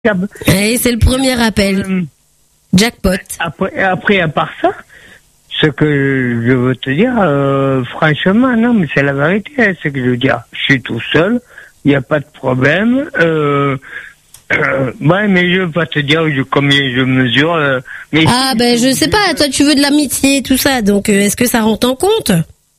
Et c'est le premier appel. Jackpot. Après, à part ça, ce que je veux te dire, franchement, non, mais c'est la vérité, hein, c'est que je veux dire. Je suis tout seul, il n'y a pas de problème. Ouais, mais je veux pas te dire combien je mesure. Mais je sais pas, toi tu veux de l'amitié et tout ça, donc est-ce que ça rentre en compte?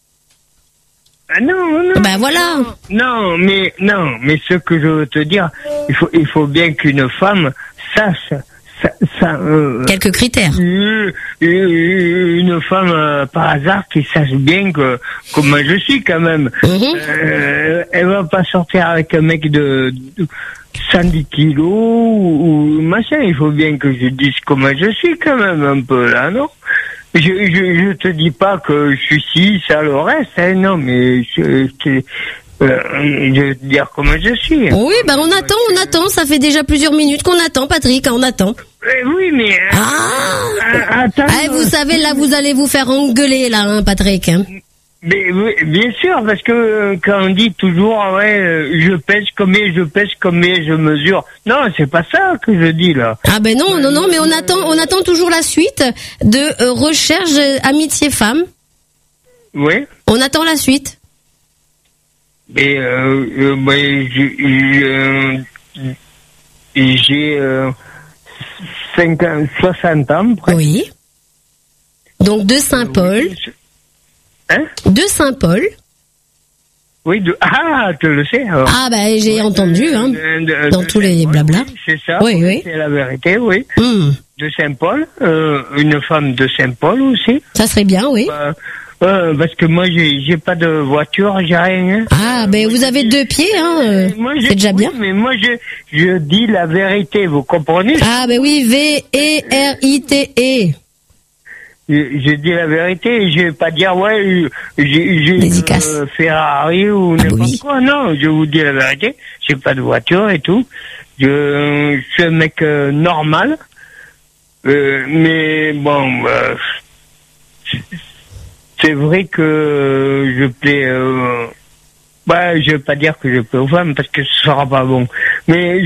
Non. Ben voilà. Non, mais ce que je veux te dire, il faut bien qu'une femme sache. Quelques critères. Une femme par hasard qui sache bien comment je suis quand même. Elle va pas sortir avec un mec de 110 kilos ou machin. Il faut bien que je dise comment je suis quand même un peu là, non? Je te dis pas que je suis ci, ça, le reste, hein, non, mais je veux te dire comment je suis. Oui, on attend, ça fait déjà plusieurs minutes qu'on attend, Patrick, on attend. Oui, mais... attends. Vous savez, là, vous allez vous faire engueuler, là, hein, Patrick. Mais oui, bien sûr, parce que quand on dit toujours, je pèse combien je mesure. Non, c'est pas ça que je dis, là. Non, mais on attend toujours la suite de recherche amitié femme. Oui. On attend la suite. Mais j'ai 60 ans. Presque. Oui. Donc de Saint-Paul. Hein? De Saint-Paul. Oui, tu le sais. Alors. J'ai entendu, dans tous les blabla. Oui, c'est ça. Oui. C'est la vérité, oui. De Saint-Paul, une femme de Saint-Paul aussi. Ça serait bien, oui. Parce que moi, j'ai pas de voiture, j'ai rien. Vous avez 2 pieds, c'est déjà bien. Mais moi, je dis la vérité, vous comprenez? Oui, V-E-R-I-T-E. Je dis la vérité, je vais pas dire j'ai une Ferrari ou n'importe quoi. Non, je vous dis la vérité, j'ai pas de voiture et tout. Je suis un mec normal, mais bon, c'est vrai que je plais. Je vais pas dire que je plais aux femmes parce que ce sera pas bon. Mais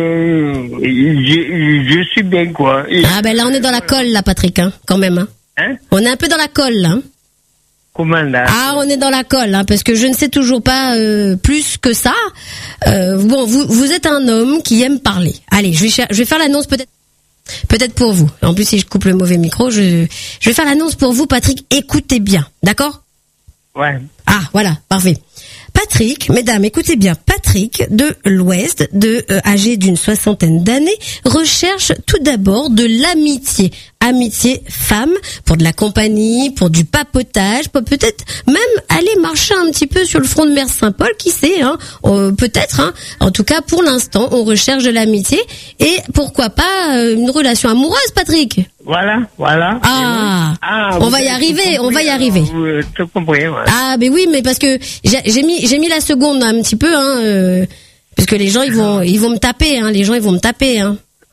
je suis bien quoi. Là on est dans la colle là, Patrick, quand même. Hein. On est un peu dans la colle là. Comment là? On est dans la colle, parce que je ne sais toujours pas plus que ça. Vous êtes un homme qui aime parler. Allez, je vais faire l'annonce peut-être pour vous. En plus, si je coupe le mauvais micro, je vais faire l'annonce pour vous, Patrick. Écoutez bien, d'accord? Ouais. Voilà, parfait. Patrick, mesdames, écoutez bien, Patrick de l'Ouest, âgé d'une 60aine d'années, recherche tout d'abord de l'amitié. Amitié femme, pour de la compagnie, pour du papotage, pour peut-être même aller marcher un petit peu sur le front de mer Saint-Paul, qui sait, peut-être, En tout cas, pour l'instant, on recherche de l'amitié et pourquoi pas une relation amoureuse, Patrick. Voilà. On va y arriver. T'as compris, ouais. Oui, mais parce que j'ai mis la seconde un petit peu, parce que les gens ils vont me taper, les gens ils vont me taper,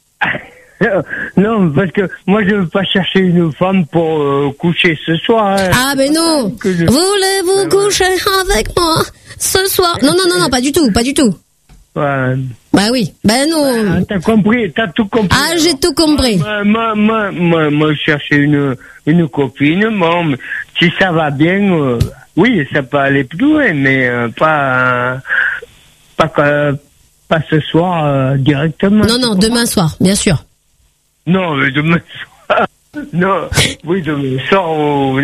Non, parce que moi je veux pas chercher une femme pour coucher ce soir. Non. Voulez-vous coucher avec moi ce soir? Non, pas du tout. Ouais. Oui, non. T'as compris, t'as tout compris. J'ai tout compris. Moi, je cherchais une copine. Bon, si ça va bien, oui, ça peut aller plus loin, mais pas ce soir directement. Non, demain soir, bien sûr. Non, mais demain soir. Non, oui, demain soir.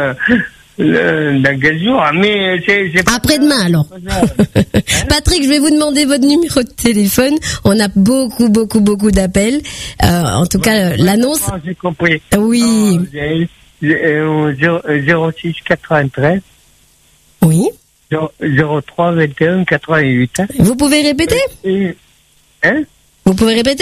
Dans quel jour? Mais c'est après-demain alors. Patrick, je vais vous demander votre numéro de téléphone. On a beaucoup d'appels. En tout cas, l'annonce. J'ai compris. Oui. 06 93. Oui. 03 21 88. Vous pouvez répéter? Vous pouvez répéter?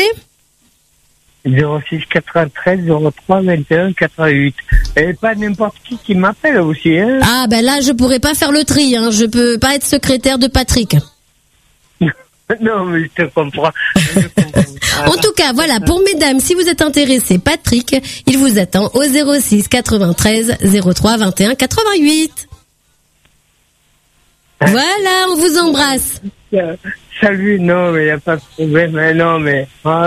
06 93 03 21 88. Et pas n'importe qui m'appelle aussi, là, je pourrais pas faire le tri, Je peux pas être secrétaire de Patrick. Non, mais je te comprends. En tout cas, voilà, pour mesdames, si vous êtes intéressés, Patrick, il vous attend au 06 93 03 21 88. Voilà, on vous embrasse. Salut, non, mais il n'y a pas de problème. Non, mais...